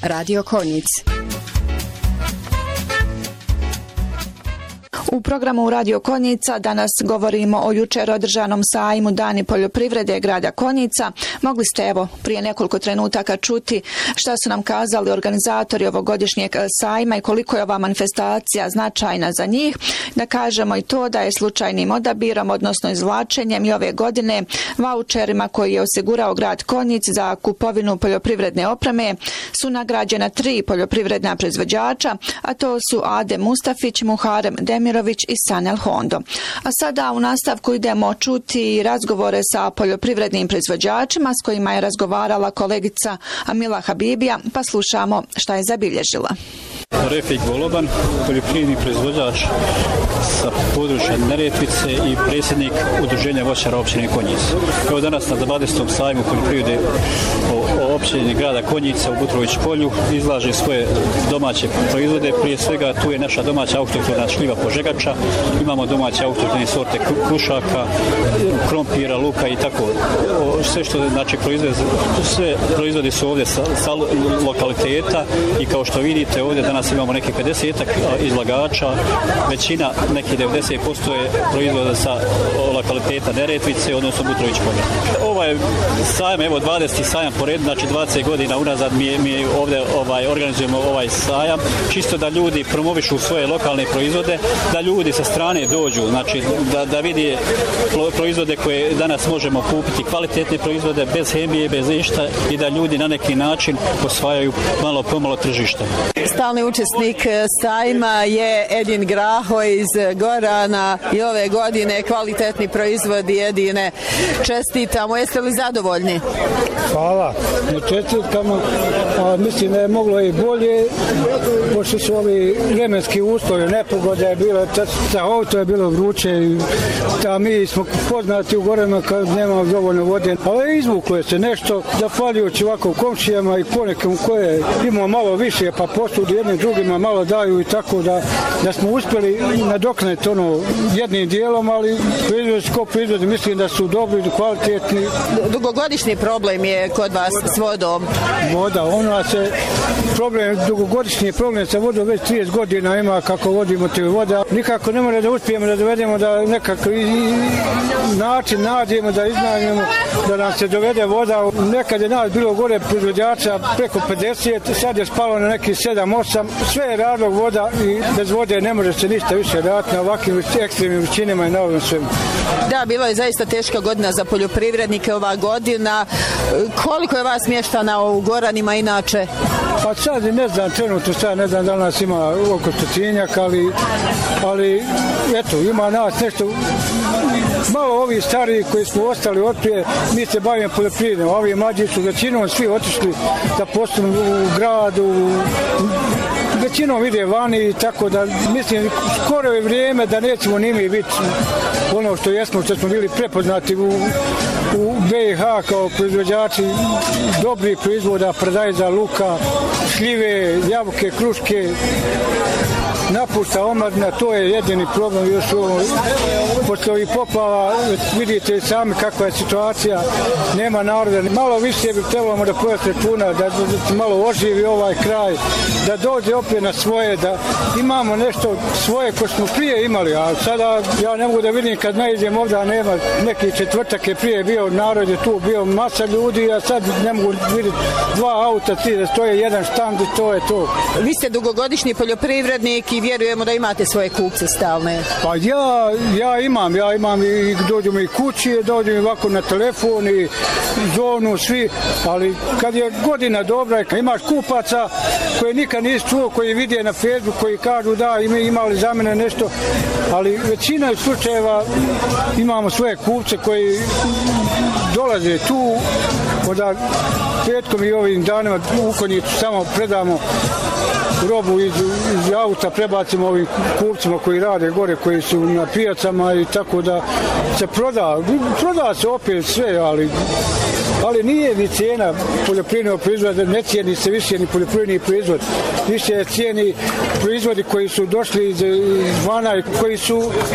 Radio Konjic. U programu Radio Konjica danas govorimo o jučer održanom sajmu Dani poljoprivrede grada Konjica. Mogli ste prije nekoliko trenutaka čuti šta su nam kazali organizatori ovogodišnjeg sajma i koliko je ova manifestacija značajna za njih. Da kažemo i to da je slučajnim odabirom, odnosno izvlačenjem i ove godine vaučerima koji je osigurao grad Konjic za kupovinu poljoprivredne opreme su nagrađena 3 poljoprivredna proizvođača, a to su Ade Mustafić, Muharem Demirović i Sanel Hondo. A sada u nastavku idemo čuti razgovore sa poljoprivrednim proizvođačima s kojima je razgovarala kolegica Amila Habibija, pa slušamo šta je zabilježila. Refik Goloban, poljoprivredni proizvođač sa područja Neretvice i predsjednik udruženja voćara općine Konjic. Evo danas na 20. sajmu poljoprivrede o općini grada Konjica u Butrović polju izlaže svoje domaće proizvode. Prije svega tu je naša domaća autohtona šljiva požegača, imamo domaće autohtone sorte krušaka, krompira, luka i tako. Sve što znači sve proizvodi su ovdje sa lokaliteta i kao što vidite ovdje danas imamo neki 50-ak izlagača, većina, neki 90% je proizvoda sa lokaliteta Neretvice, odnosno Butrović polja. Ovaj sajam, evo 20. sajam po redu, znači 20 godina unazad mi ovdje organizujemo ovaj sajam, čisto da ljudi promovišu svoje lokalne proizvode, da ljudi sa strane dođu, znači da vidi proizvode koje danas možemo kupiti, kvalitetne proizvode, bez hemije, bez ništa i da ljudi na neki način osvajaju malo pomalo tržište. Stalni učesnik sajma je Edin Graho iz Gorana i ove godine kvalitetni proizvodi Edine. Čestitamo, jeste li zadovoljni? Hvala, čestitkama, mislim da je moglo i bolje, pošto su ovi vremenski uslovi, nepogode je bilo, to je bilo vruće, a mi smo poznati u Goranu kad nemamo dovoljno vode, ali izvukuje se nešto, zahvaljujući ovako komšijama i ponekom koje imamo malo više, pa posudi jednim drugima malo daju i tako da smo uspjeli nadoknati jednim dijelom, ali proizvodi mislim da su dobri, kvalitetni. Dugogodišnji problem je kod vas s vodom? Voda, dugogodišnji problem sa vodom već 30 godina ima kako vodimo te voda. Nikako ne mora da uspijemo da dovedemo da nekako način nađemo, da iznajmimo, da nam se dovede voda. Nekad je nas bilo gore proizvođača preko 50, sad je spalo na neki 7-8. Sve je radilo voda i bez vode ne može se ništa više raditi na ovakvim ekstremnim vrućinama i na ovom svemu. Da, bilo je zaista teška godina za poljoprivrednike ova godina. Koliko je vas mještana u Goranima inače? Pa sad ne znam, trenutno sad ne znam da nas ima oko 100-tinjak, ali eto, ima nas nešto, malo ovi stariji koji smo ostali otprije, mi se bavimo poljoprivredom, ovi mlađi su većinom svi otišli da postanu u gradu, većinom ide vani, tako da mislim skoro je vrijeme da nećemo ni mi biti ono što smo bili prepoznati u BiH kao proizvođači dobrih proizvoda, paradajza, luka, šljive, jabuke, kruške, napušta, omladina, to je jedini problem još posle ovih poplava, vidite sami kakva je situacija, nema naroda, malo više bi trebalo da povesti računa, da malo oživi ovaj kraj, da dođe opet na svoje, da imamo nešto svoje koje smo prije imali, a sada ja ne mogu da vidim kad naiđem ovdje, nema neki četvrtak je prije bio, narod je tu bio masa ljudi, a sad ne mogu vidjeti 2 auta, 3 da stoje, jedan štand i to je to. Vi ste dugogodišnji poljoprivrednik i vjerujemo da imate svoje kupce stalne. Pa ja imam i dođu mi kući, dođu mi ovako na telefon i zonu svi, ali kad je godina dobra, imaš kupaca koje nikad nisi čuo, koji vidje na Facebooku, koji kažu da imali za mene nešto, ali većina slučajeva imamo svoje kupce koji dolaze tu, onda petkom i ovim danima u Konjicu samo predamo robu iz auta, prebacimo ovim kupcima koji rade gore, koji su na pijacama i tako da se proda se opet sve, ali nije ni cijena poljoprivrednog proizvoda, ne cijeni se više ni poljoprivredni proizvod, više cijeni proizvodi koji su došli iz vana, koji su